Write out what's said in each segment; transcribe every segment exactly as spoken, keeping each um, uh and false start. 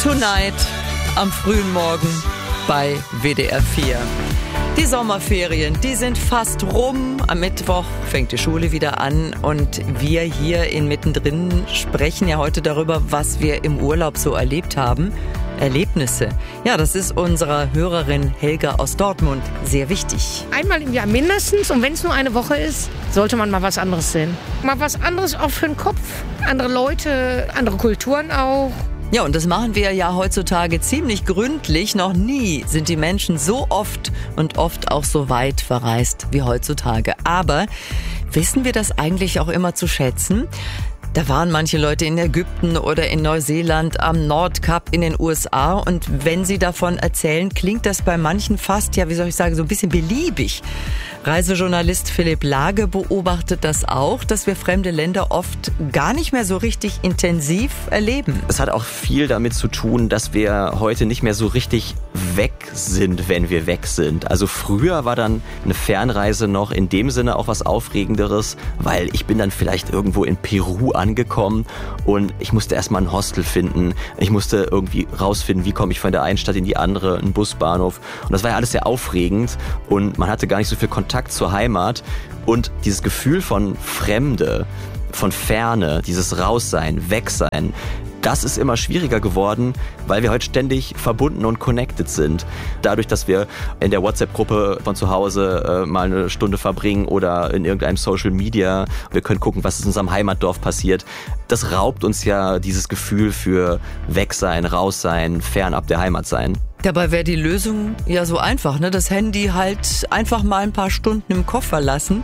Tonight am frühen Morgen bei W D R vier. Die Sommerferien, die sind fast rum. Am Mittwoch fängt die Schule wieder an und wir hier in Mittendrin sprechen ja heute darüber, was wir im Urlaub so erlebt haben. Erlebnisse. Ja, das ist unserer Hörerin Helga aus Dortmund sehr wichtig. Einmal im Jahr mindestens, und wenn es nur eine Woche ist, sollte man mal was anderes sehen. Mal was anderes auch für den Kopf. Andere Leute, andere Kulturen auch. Ja, und das machen wir ja heutzutage ziemlich gründlich. Noch nie sind die Menschen so oft und oft auch so weit verreist wie heutzutage. Aber wissen wir das eigentlich auch immer zu schätzen? Da waren manche Leute in Ägypten oder in Neuseeland, am Nordkap in den U S A. Und wenn sie davon erzählen, klingt das bei manchen fast, ja, wie soll ich sagen, so ein bisschen beliebig. Reisejournalist Philipp Lage beobachtet das auch, dass wir fremde Länder oft gar nicht mehr so richtig intensiv erleben. Es hat auch viel damit zu tun, dass wir heute nicht mehr so richtig weg sind, wenn wir weg sind. Also früher war dann eine Fernreise noch in dem Sinne auch was Aufregenderes, weil ich bin dann vielleicht irgendwo in Peru angekommen und ich musste erstmal ein Hostel finden. Ich musste irgendwie rausfinden, wie komme ich von der einen Stadt in die andere, einen Busbahnhof. Und das war ja alles sehr aufregend und man hatte gar nicht so viel Kontakt zur Heimat. Und dieses Gefühl von Fremde, von Ferne, dieses Raussein, Wegsein, das ist immer schwieriger geworden, weil wir heute ständig verbunden und connected sind. Dadurch, dass wir in der WhatsApp-Gruppe von zu Hause äh, mal eine Stunde verbringen oder in irgendeinem Social Media. Wir können gucken, was in unserem Heimatdorf passiert. Das raubt uns ja dieses Gefühl für Wegsein, Raussein, fernab der Heimat sein. Dabei wäre die Lösung ja so einfach, ne? Das Handy halt einfach mal ein paar Stunden im Koffer lassen.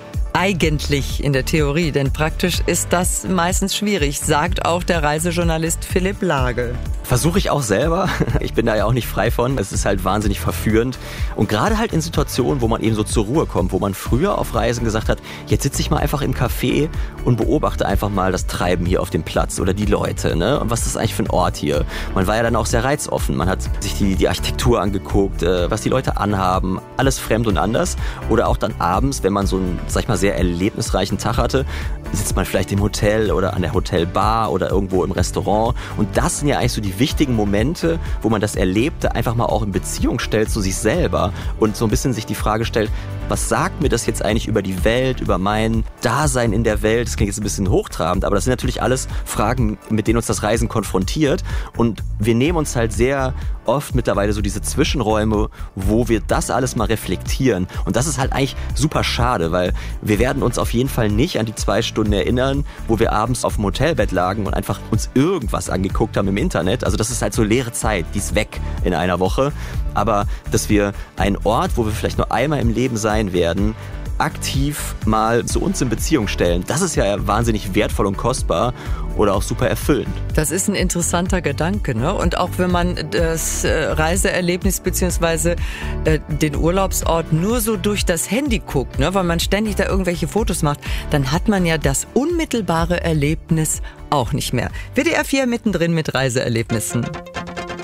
Eigentlich in der Theorie, denn praktisch ist das meistens schwierig, sagt auch der Reisejournalist Philipp Lage. Versuche ich auch selber. Ich bin da ja auch nicht frei von. Es ist halt wahnsinnig verführend. Und gerade halt in Situationen, wo man eben so zur Ruhe kommt, wo man früher auf Reisen gesagt hat, jetzt sitze ich mal einfach im Café und beobachte einfach mal das Treiben hier auf dem Platz oder die Leute, ne? Und was ist das eigentlich für ein Ort hier? Man war ja dann auch sehr reizoffen. Man hat sich die, die Architektur angeguckt, was die Leute anhaben, alles fremd und anders. Oder auch dann abends, wenn man so einen, sag ich mal, sehr erlebnisreichen Tag hatte, sitzt man vielleicht im Hotel oder an der Hotelbar oder irgendwo im Restaurant. Und das sind ja eigentlich so die wichtigen Momente, wo man das Erlebte einfach mal auch in Beziehung stellt zu sich selber und so ein bisschen sich die Frage stellt, was sagt mir das jetzt eigentlich über die Welt, über mein Dasein in der Welt? Das klingt jetzt ein bisschen hochtrabend, aber das sind natürlich alles Fragen, mit denen uns das Reisen konfrontiert. Und wir nehmen uns halt sehr oft mittlerweile so diese Zwischenräume, wo wir das alles mal reflektieren. Und das ist halt eigentlich super schade, weil wir werden uns auf jeden Fall nicht an die zwei Stunden erinnern, wo wir abends auf dem Hotelbett lagen und einfach uns irgendwas angeguckt haben im Internet. Also das ist halt so leere Zeit, die ist weg in einer Woche. Aber dass wir einen Ort, wo wir vielleicht nur einmal im Leben sein werden, aktiv mal zu uns in Beziehung stellen, das ist ja wahnsinnig wertvoll und kostbar oder auch super erfüllend. Das ist ein interessanter Gedanke, ne? Und auch wenn man das äh, Reiseerlebnis bzw. Äh, den Urlaubsort nur so durch das Handy guckt, ne? Weil man ständig da irgendwelche Fotos macht, dann hat man ja das unmittelbare Erlebnis auch nicht mehr. W D R vier mittendrin mit Reiseerlebnissen.